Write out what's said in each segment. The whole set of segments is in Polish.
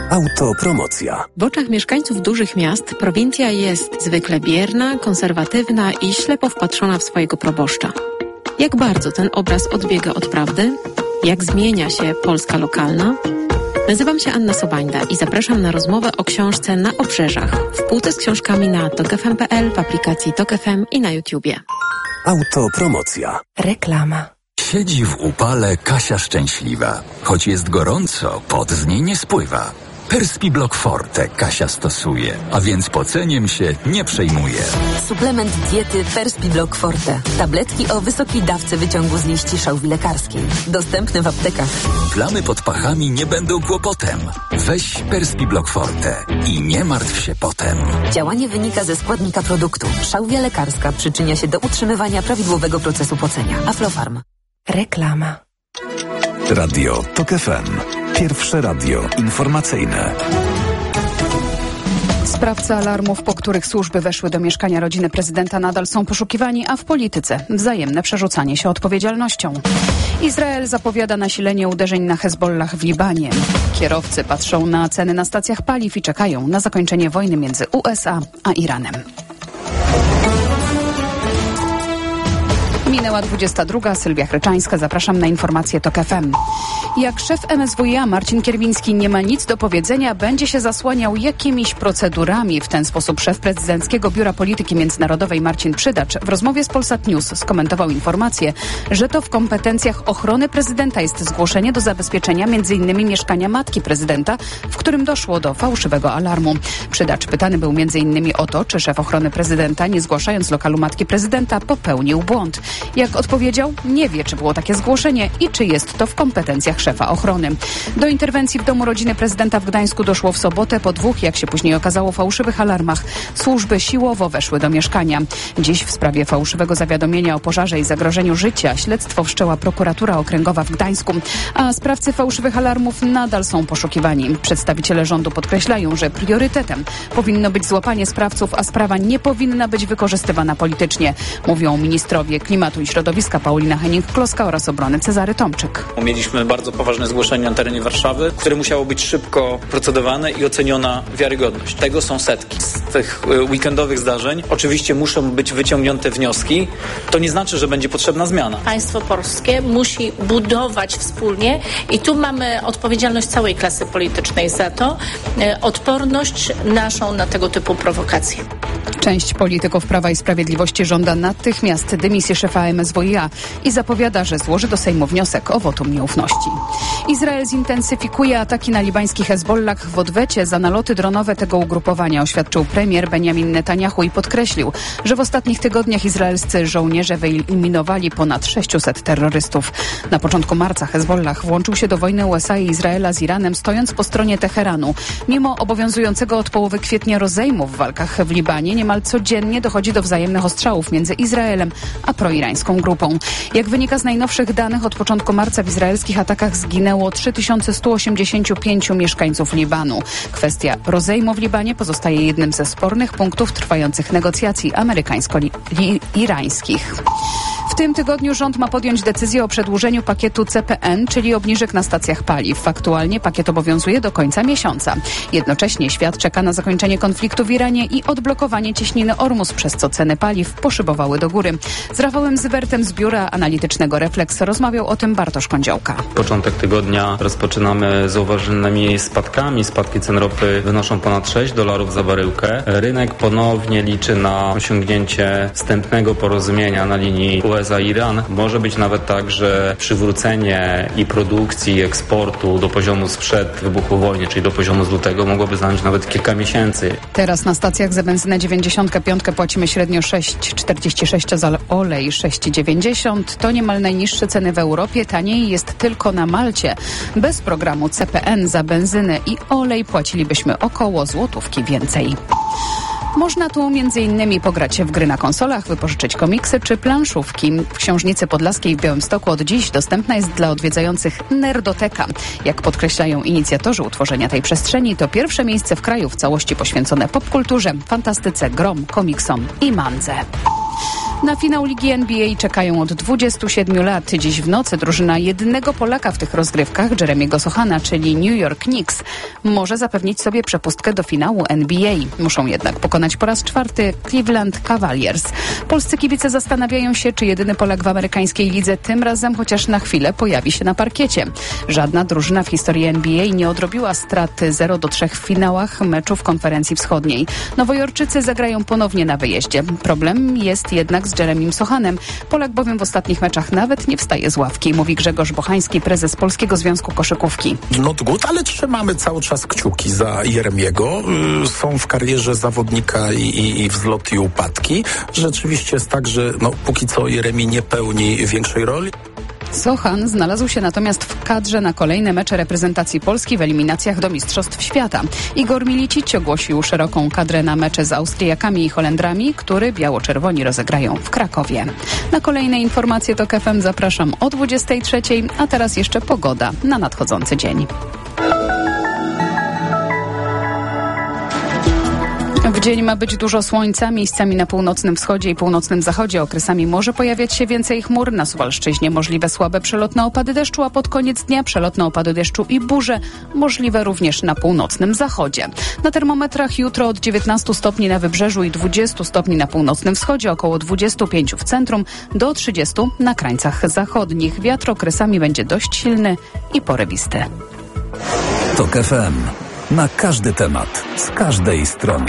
Autopromocja. W oczach mieszkańców dużych miast prowincja jest zwykle bierna, konserwatywna i ślepo wpatrzona w swojego proboszcza. Jak bardzo ten obraz odbiega od prawdy? Jak zmienia się Polska lokalna? Nazywam się Anna Sobańda i zapraszam na rozmowę o książce Na obrzeżach w półce z książkami na tokfm.pl, w aplikacji Tok FM i na YouTubie. Autopromocja. Reklama. Siedzi w upale Kasia szczęśliwa. Choć jest gorąco, pot z niej nie spływa. Perspiblock Forte Kasia stosuje, a więc poceniem się nie przejmuje. Suplement diety Perspiblock Forte. Tabletki o wysokiej dawce wyciągu z liści szałwi lekarskiej. Dostępne w aptekach. Plamy pod pachami nie będą kłopotem. Weź Perspiblock Forte i nie martw się potem. Działanie wynika ze składnika produktu. Szałwia lekarska przyczynia się do utrzymywania prawidłowego procesu pocenia. Aflofarm. Reklama. Radio Tok FM. Pierwsze radio informacyjne. Sprawcy alarmów, po których służby weszły do mieszkania rodziny prezydenta, nadal są poszukiwani, a w polityce wzajemne przerzucanie się odpowiedzialnością. Izrael zapowiada nasilenie uderzeń na Hezbollah w Libanie. Kierowcy patrzą na ceny na stacjach paliw i czekają na zakończenie wojny między USA a Iranem. Minęła 22. Sylwia Chryczańska. Zapraszam na informacje Tok FM. Jak szef MSWiA Marcin Kierwiński nie ma nic do powiedzenia, będzie się zasłaniał jakimiś procedurami. W ten sposób szef Prezydenckiego Biura Polityki Międzynarodowej Marcin Przydacz w rozmowie z Polsat News skomentował informację, że to w kompetencjach ochrony prezydenta jest zgłoszenie do zabezpieczenia m.in. mieszkania matki prezydenta, w którym doszło do fałszywego alarmu. Przydacz pytany był m.in. o to, czy szef ochrony prezydenta, nie zgłaszając lokalu matki prezydenta, popełnił błąd. Jak odpowiedział, nie wie, czy było takie zgłoszenie i czy jest to w kompetencjach szefa ochrony. Do interwencji w domu rodziny prezydenta w Gdańsku doszło w sobotę po 2, jak się później okazało, fałszywych alarmach. Służby siłowo weszły do mieszkania. Dziś w sprawie fałszywego zawiadomienia o pożarze i zagrożeniu życia śledztwo wszczęła prokuratura okręgowa w Gdańsku, a sprawcy fałszywych alarmów nadal są poszukiwani. Przedstawiciele rządu podkreślają, że priorytetem powinno być złapanie sprawców, a sprawa nie powinna być wykorzystywana politycznie, mówią ministrowie klimatu i środowiska Paulina Henning-Kloska oraz obrony Cezary Tomczyk. Mieliśmy bardzo poważne zgłoszenie na terenie Warszawy, które musiało być szybko procedowane i oceniona wiarygodność. Tego są setki. Z tych weekendowych zdarzeń oczywiście muszą być wyciągnięte wnioski. To nie znaczy, że będzie potrzebna zmiana. Państwo polskie musi budować wspólnie i tu mamy odpowiedzialność całej klasy politycznej za to, odporność naszą na tego typu prowokacje. Część polityków Prawa i Sprawiedliwości żąda natychmiast dymisji szefa MSWiA i zapowiada, że złoży do Sejmu wniosek o wotum nieufności. Izrael zintensyfikuje ataki na libański Hezbollah w odwecie za naloty dronowe tego ugrupowania, oświadczył premier Benjamin Netanyahu i podkreślił, że w ostatnich tygodniach izraelscy żołnierze wyeliminowali ponad 600 terrorystów. Na początku marca Hezbollah włączył się do wojny USA i Izraela z Iranem, stojąc po stronie Teheranu. Mimo obowiązującego od połowy kwietnia rozejmu w walkach w Libanie niemal codziennie dochodzi do wzajemnych ostrzałów między Izraelem a proirańską grupą. Jak wynika z najnowszych danych, od początku marca w izraelskich atakach zginęło 3185 mieszkańców Libanu. Kwestia rozejmu w Libanie pozostaje jednym ze spornych punktów trwających negocjacji amerykańsko-irańskich. W tym tygodniu rząd ma podjąć decyzję o przedłużeniu pakietu CPN, czyli obniżek na stacjach paliw. Aktualnie pakiet obowiązuje do końca miesiąca. Jednocześnie świat czeka na zakończenie konfliktu w Iranie i odblokowanie cieśniny Ormus, przez co ceny paliw poszybowały do góry. Z Rafałem Zybertem z biura analitycznego Reflex rozmawiał o tym Bartosz Kądziołka. Początek tygodnia rozpoczynamy z zauważalnymi spadkami. Spadki cen ropy wynoszą ponad $6 za baryłkę. Rynek ponownie liczy na osiągnięcie wstępnego porozumienia na linii USA-Iran. Może być nawet tak, że przywrócenie i produkcji, i eksportu do poziomu sprzed wybuchu wojny, czyli do poziomu z lutego, mogłoby zająć nawet kilka miesięcy. Teraz na stacjach za benzynę 95 płacimy średnio 6,46, a za olej 6,90. To niemal najniższe ceny w Europie. Taniej jest tylko na Malcie. Bez programu CPN za benzynę i olej płacilibyśmy około złotówki więcej. Można tu m.in. pograć w gry na konsolach, wypożyczyć komiksy czy planszówki. W Książnicy Podlaskiej w Białymstoku od dziś dostępna jest dla odwiedzających Nerdoteka. Jak podkreślają inicjatorzy utworzenia tej przestrzeni, to pierwsze miejsce w kraju w całości poświęcone popkulturze, fantastyce, grom, komiksom i mandze. Na finał Ligi NBA czekają od 27 lat. Dziś w nocy drużyna jedynego Polaka w tych rozgrywkach, Jeremiego Sochana, czyli New York Knicks, może zapewnić sobie przepustkę do finału NBA. Muszą jednak pokonać po raz 4 Cleveland Cavaliers. Polscy kibice zastanawiają się, czy jedyny Polak w amerykańskiej lidze tym razem chociaż na chwilę pojawi się na parkiecie. Żadna drużyna w historii NBA nie odrobiła straty 0-3 w finałach meczów Konferencji Wschodniej. Nowojorczycy zagrają ponownie na wyjeździe. Problem jest jednak z Jeremim Sochanem. Polak bowiem w ostatnich meczach nawet nie wstaje z ławki, mówi Grzegorz Bochański, prezes Polskiego Związku Koszykówki. Not good, ale trzymamy cały czas kciuki za Jeremiego. Są w karierze zawodnika i wzloty i upadki. Rzeczywiście jest tak, że póki co Jeremi nie pełni większej roli. Sochan znalazł się natomiast w kadrze na kolejne mecze reprezentacji Polski w eliminacjach do Mistrzostw Świata. Igor Milicic ogłosił szeroką kadrę na mecze z Austriakami i Holendrami, który biało-czerwoni rozegrają w Krakowie. Na kolejne informacje TOK FM zapraszam o 23:00, a teraz jeszcze pogoda na nadchodzący dzień. W dzień ma być dużo słońca, miejscami na północnym wschodzie i północnym zachodzie. Okresami może pojawiać się więcej chmur. Na Suwalszczyźnie możliwe słabe przelotne opady deszczu, a pod koniec dnia przelotne opady deszczu i burze możliwe również na północnym zachodzie. Na termometrach jutro od 19 stopni na wybrzeżu i 20 stopni na północnym wschodzie, około 25 w centrum, do 30 na krańcach zachodnich. Wiatr okresami będzie dość silny i porywisty. TOK FM. Na każdy temat, z każdej strony.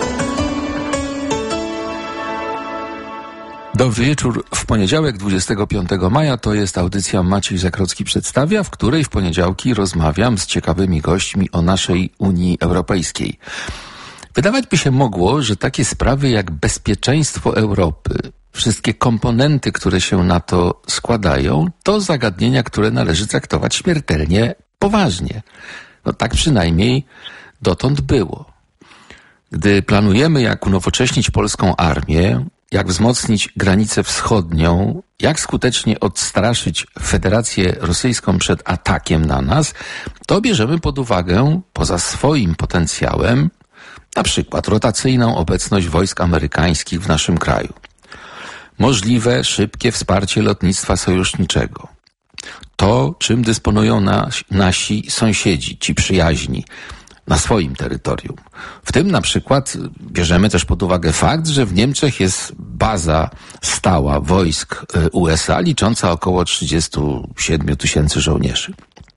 Dobry wieczór. W poniedziałek 25 maja to jest audycja Maciej Zakrocki przedstawia, w której w poniedziałki rozmawiam z ciekawymi gośćmi o naszej Unii Europejskiej. Wydawać by się mogło, że takie sprawy jak bezpieczeństwo Europy, wszystkie komponenty, które się na to składają, to zagadnienia, które należy traktować śmiertelnie poważnie. Tak przynajmniej dotąd było. Gdy planujemy, jak unowocześnić polską armię, jak wzmocnić granicę wschodnią, jak skutecznie odstraszyć Federację Rosyjską przed atakiem na nas, to bierzemy pod uwagę, poza swoim potencjałem, na przykład rotacyjną obecność wojsk amerykańskich w naszym kraju, możliwe szybkie wsparcie lotnictwa sojuszniczego, to, czym dysponują nasi sąsiedzi, ci przyjaźni, na swoim terytorium. W tym na przykład bierzemy też pod uwagę fakt, że w Niemczech jest baza stała wojsk USA licząca około 37 000 żołnierzy.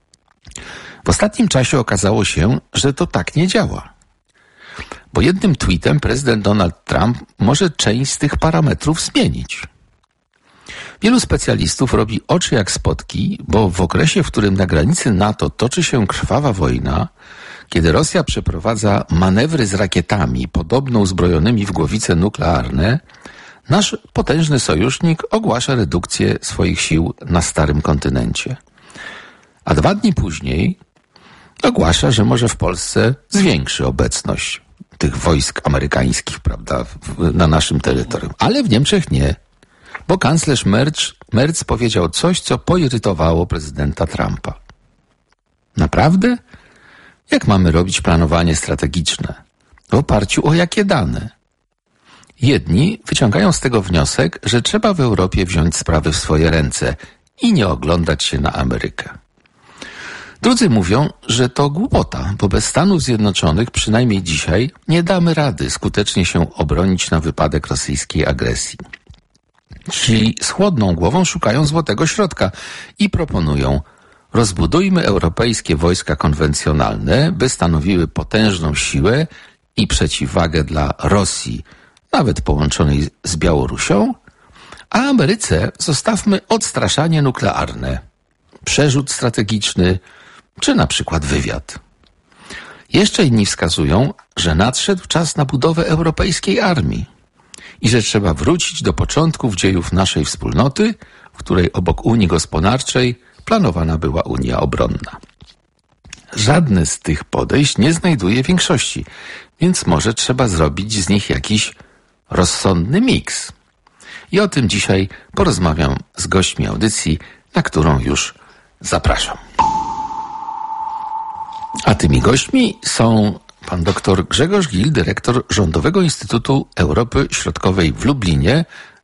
W ostatnim czasie okazało się, że to tak nie działa. Bo jednym tweetem prezydent Donald Trump może część z tych parametrów zmienić. Wielu specjalistów robi oczy jak spotki, bo w okresie, w którym na granicy NATO toczy się krwawa wojna, kiedy Rosja przeprowadza manewry z rakietami, podobno uzbrojonymi w głowice nuklearne, nasz potężny sojusznik ogłasza redukcję swoich sił na starym kontynencie. A 2 dni później ogłasza, że może w Polsce zwiększy obecność tych wojsk amerykańskich, prawda, na naszym terytorium. Ale w Niemczech nie. Bo kanclerz Merz powiedział coś, co poirytowało prezydenta Trumpa. Naprawdę? Jak mamy robić planowanie strategiczne? W oparciu o jakie dane? Jedni wyciągają z tego wniosek, że trzeba w Europie wziąć sprawy w swoje ręce i nie oglądać się na Amerykę. Drudzy mówią, że to głupota, bo bez Stanów Zjednoczonych, przynajmniej dzisiaj, nie damy rady skutecznie się obronić na wypadek rosyjskiej agresji. Ci z chłodną głową szukają złotego środka i proponują: rozbudujmy europejskie wojska konwencjonalne, by stanowiły potężną siłę i przeciwwagę dla Rosji, nawet połączonej z Białorusią, a Ameryce zostawmy odstraszanie nuklearne, przerzut strategiczny czy na przykład wywiad. Jeszcze inni wskazują, że nadszedł czas na budowę europejskiej armii i że trzeba wrócić do początków dziejów naszej wspólnoty, w której obok Unii Gospodarczej planowana była Unia Obronna. Żadne z tych podejść nie znajduje większości, więc może trzeba zrobić z nich jakiś rozsądny miks. I o tym dzisiaj porozmawiam z gośćmi audycji, na którą już zapraszam. A tymi gośćmi są pan dr Grzegorz Gil, dyrektor Rządowego Instytutu Europy Środkowej w Lublinie,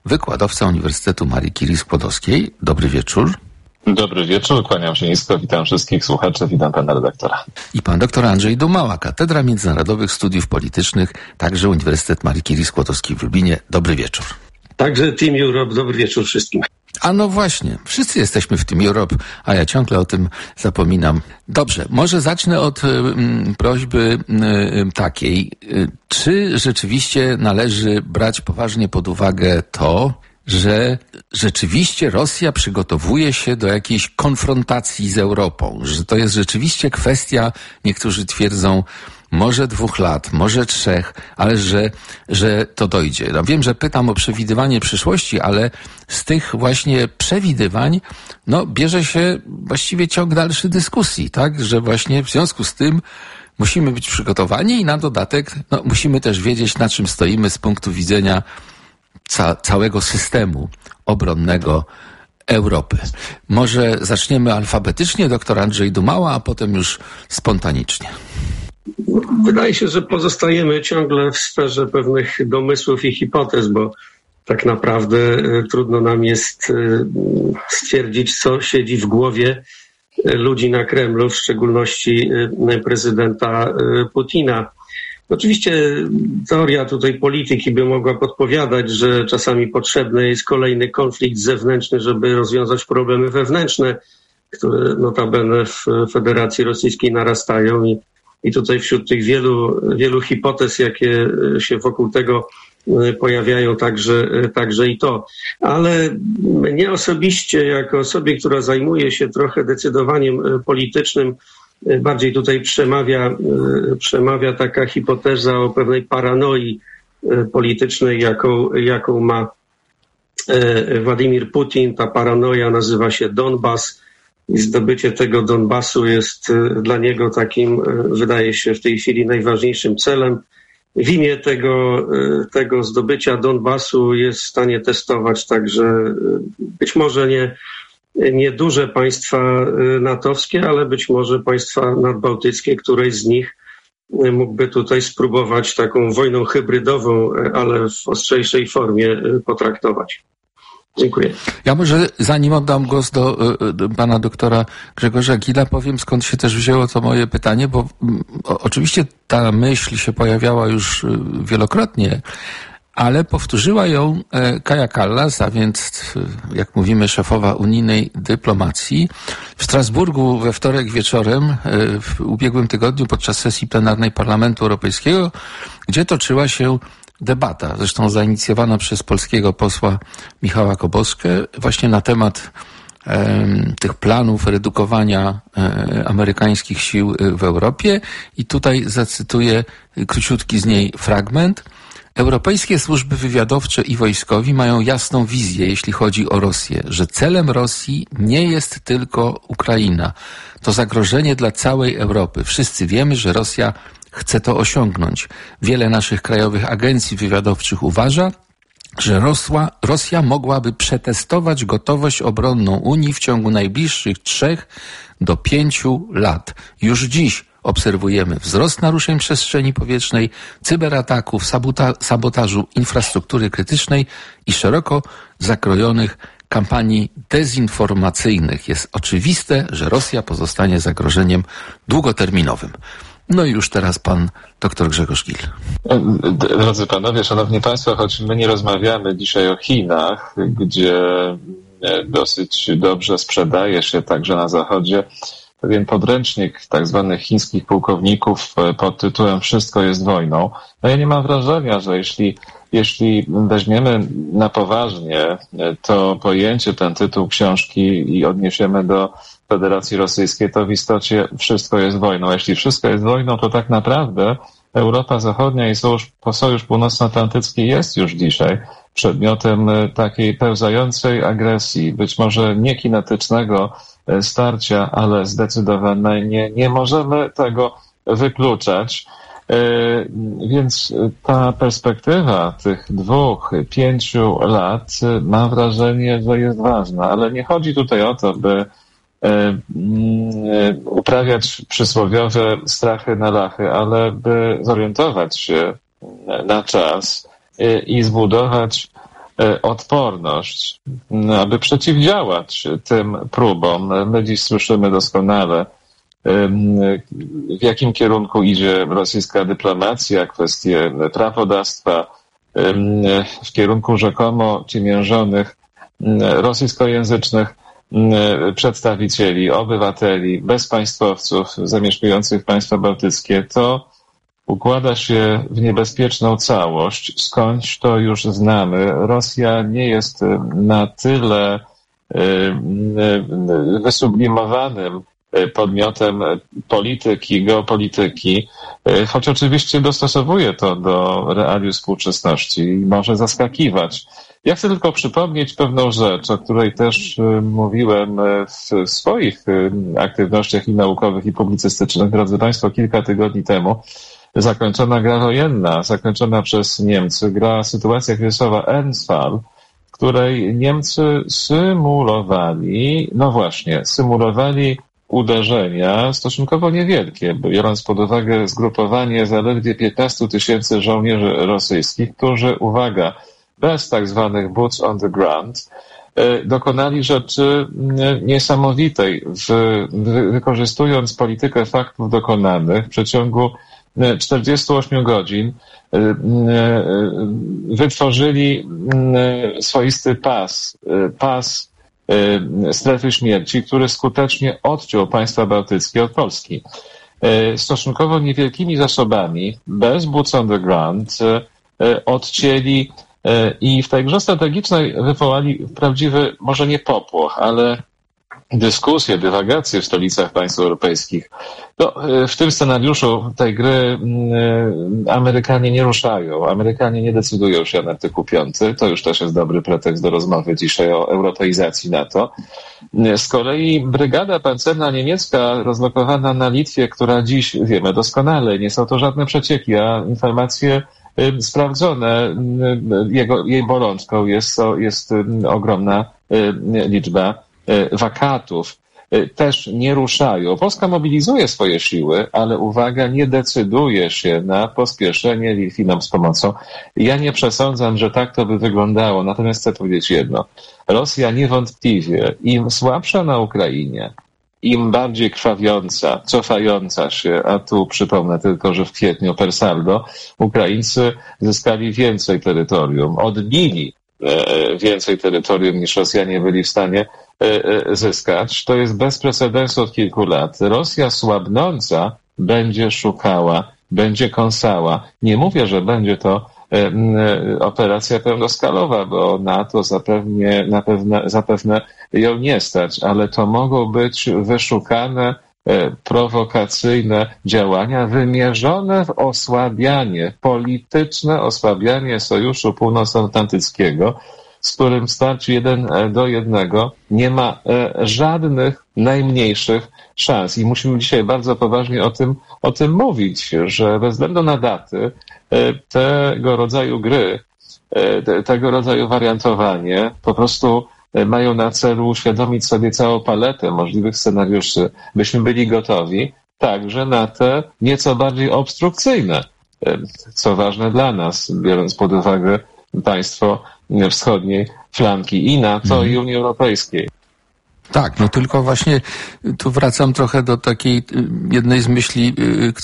wykładowca Uniwersytetu Marii Curie Skłodowskiej. Dobry wieczór. Dobry wieczór, kłaniam się nisko, witam wszystkich słuchaczy, witam pana redaktora. I pan doktor Andrzej Dumała, Katedra Międzynarodowych Studiów Politycznych, także Uniwersytet Marii Curie Skłodowskiej w Lublinie. Dobry wieczór. Także Team Europe, dobry wieczór wszystkim. A no właśnie, wszyscy jesteśmy w Team Europe, a ja ciągle o tym zapominam. Dobrze, może zacznę od prośby takiej. Czy rzeczywiście należy brać poważnie pod uwagę to, że rzeczywiście Rosja przygotowuje się do jakiejś konfrontacji z Europą, że to jest rzeczywiście kwestia, niektórzy twierdzą, może 2 lat, może 3, ale że to dojdzie. No wiem, że pytam o przewidywanie przyszłości, ale z tych właśnie przewidywań, bierze się właściwie ciąg dalszy dyskusji, tak? Że właśnie w związku z tym musimy być przygotowani i na dodatek, musimy też wiedzieć, na czym stoimy z punktu widzenia całego systemu obronnego Europy. Może zaczniemy alfabetycznie, doktor Andrzej Dumała, a potem już spontanicznie. Wydaje się, że pozostajemy ciągle w sferze pewnych domysłów i hipotez, bo tak naprawdę trudno nam jest stwierdzić, co siedzi w głowie ludzi na Kremlu, w szczególności prezydenta Putina. Oczywiście teoria tutaj polityki by mogła podpowiadać, że czasami potrzebny jest kolejny konflikt zewnętrzny, żeby rozwiązać problemy wewnętrzne, które notabene w Federacji Rosyjskiej narastają i tutaj wśród tych wielu hipotez, jakie się wokół tego pojawiają, także i to. Ale mnie osobiście, jako osobie, która zajmuje się trochę decydowaniem politycznym, bardziej tutaj przemawia taka hipoteza o pewnej paranoi politycznej, jaką ma Władimir Putin. Ta paranoja nazywa się Donbas i zdobycie tego Donbasu jest dla niego takim, wydaje się w tej chwili, najważniejszym celem. W imię tego zdobycia Donbasu jest w stanie testować także być może nie duże państwa natowskie, ale być może państwa nadbałtyckie, któreś z nich mógłby tutaj spróbować taką wojną hybrydową, ale w ostrzejszej formie potraktować. Dziękuję. Ja może zanim oddam głos do pana doktora Grzegorza Gila, powiem, skąd się też wzięło to moje pytanie, bo oczywiście ta myśl się pojawiała już wielokrotnie, ale powtórzyła ją Kaja Kallas, a więc, jak mówimy, szefowa unijnej dyplomacji w Strasburgu we wtorek wieczorem w ubiegłym tygodniu podczas sesji plenarnej Parlamentu Europejskiego, gdzie toczyła się debata, zresztą zainicjowana przez polskiego posła Michała Koboskę, właśnie na temat tych planów redukowania amerykańskich sił w Europie. I tutaj zacytuję króciutki z niej fragment. Europejskie służby wywiadowcze i wojskowi mają jasną wizję, jeśli chodzi o Rosję, że celem Rosji nie jest tylko Ukraina. To zagrożenie dla całej Europy. Wszyscy wiemy, że Rosja chce to osiągnąć. Wiele naszych krajowych agencji wywiadowczych uważa, że Rosja mogłaby przetestować gotowość obronną Unii w ciągu najbliższych 3 do 5 lat. Już dziś obserwujemy wzrost naruszeń przestrzeni powietrznej, cyberataków, sabotażu infrastruktury krytycznej i szeroko zakrojonych kampanii dezinformacyjnych. Jest oczywiste, że Rosja pozostanie zagrożeniem długoterminowym. No i już teraz pan dr Grzegorz Gil. Drodzy panowie, szanowni państwo, choć my nie rozmawiamy dzisiaj o Chinach, gdzie dosyć dobrze sprzedaje się także na Zachodzie pewien podręcznik tak zwanych chińskich pułkowników pod tytułem Wszystko jest wojną. No ja nie mam wrażenia, że jeśli weźmiemy na poważnie to pojęcie, ten tytuł książki i odniesiemy do Federacji Rosyjskiej, to w istocie wszystko jest wojną. Jeśli wszystko jest wojną, to tak naprawdę Europa Zachodnia i Sojusz Północnoatlantycki jest już dzisiaj przedmiotem takiej pełzającej agresji, być może nie kinetycznego starcia, ale zdecydowanie nie możemy tego wykluczać. Więc ta perspektywa tych 2-5 lat, mam wrażenie, że jest ważna, ale nie chodzi tutaj o to, by uprawiać przysłowiowe strachy na lachy, ale by zorientować się na czas i zbudować odporność, aby przeciwdziałać tym próbom. My dziś słyszymy doskonale, w jakim kierunku idzie rosyjska dyplomacja, kwestie prawodawstwa, w kierunku rzekomo ciemiężonych rosyjskojęzycznych przedstawicieli, obywateli, bezpaństwowców zamieszkujących państwa bałtyckie, to układa się w niebezpieczną całość. Skądś to już znamy. Rosja nie jest na tyle wysublimowanym podmiotem polityki, geopolityki, choć oczywiście dostosowuje to do realiów współczesności i może zaskakiwać. Ja chcę tylko przypomnieć pewną rzecz, o której też mówiłem w swoich aktywnościach i naukowych, i publicystycznych, drodzy Państwo, kilka tygodni temu. Zakończona gra wojenna, zakończona przez Niemcy, gra sytuacja kryzysowa Ernstfall, w której Niemcy symulowali uderzenia stosunkowo niewielkie, biorąc pod uwagę zgrupowanie zaledwie 15 000 żołnierzy rosyjskich, którzy, uwaga, bez tak zwanych boots on the ground, dokonali rzeczy niesamowitej, wykorzystując politykę faktów dokonanych w przeciągu 48 godzin wytworzyli swoisty pas strefy śmierci, który skutecznie odciął państwa bałtyckie od Polski. Stosunkowo niewielkimi zasobami, bez boots on the ground, odcięli i w tej grze strategicznej wywołali prawdziwy, może nie popłoch, ale dyskusje, dywagacje w stolicach państw europejskich. No, w tym scenariuszu tej gry Amerykanie nie ruszają. Amerykanie nie decydują się na artykuł 5. To już też jest dobry pretekst do rozmowy dzisiaj o europeizacji NATO. Z kolei brygada pancerna niemiecka rozlokowana na Litwie, która dziś, wiemy doskonale, nie są to żadne przecieki, a informacje sprawdzone, jej bolączką jest ogromna liczba wakatów, też nie ruszają. Polska mobilizuje swoje siły, ale uwaga, nie decyduje się na pospieszenie Litwinom z pomocą. Ja nie przesądzam, że tak to by wyglądało, natomiast chcę powiedzieć jedno. Rosja niewątpliwie im słabsza na Ukrainie, im bardziej krwawiąca, cofająca się, a tu przypomnę tylko, że w kwietniu per saldo Ukraińcy zyskali więcej terytorium, odbili więcej terytorium niż Rosjanie byli w stanie zyskać. To jest bez precedensu od kilku lat. Rosja słabnąca będzie szukała, będzie kąsała. Nie mówię, że będzie to operacja pełnoskalowa, bo NATO zapewne ją nie stać, ale to mogą być wyszukane, prowokacyjne działania wymierzone w osłabianie, polityczne osłabianie Sojuszu Północnoatlantyckiego, z którym w starciu 1-1 nie ma żadnych najmniejszych szans. I musimy dzisiaj bardzo poważnie o tym mówić, że bez względu na daty tego rodzaju gry, tego rodzaju wariantowanie po prostu mają na celu uświadomić sobie całą paletę możliwych scenariuszy, byśmy byli gotowi także na te nieco bardziej obstrukcyjne, co ważne dla nas, biorąc pod uwagę państwo wschodniej flanki i NATO, i Unii Europejskiej. Tak, no tylko właśnie tu wracam trochę do takiej jednej z myśli,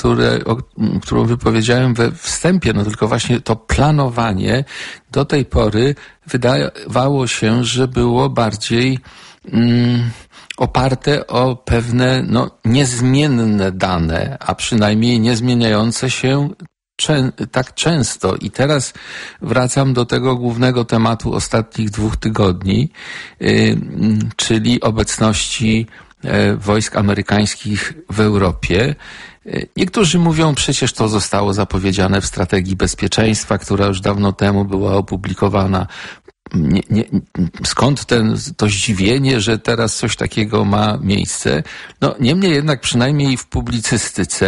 którą wypowiedziałem we wstępie, no tylko właśnie to planowanie do tej pory wydawało się, że było bardziej oparte o pewne niezmienne dane, a przynajmniej nie zmieniające się tak często. I teraz wracam do tego głównego tematu ostatnich 2 tygodni, czyli obecności wojsk amerykańskich w Europie. Niektórzy mówią, przecież to zostało zapowiedziane w strategii bezpieczeństwa, która już dawno temu była opublikowana. Skąd to zdziwienie, że teraz coś takiego ma miejsce? No, niemniej jednak przynajmniej w publicystyce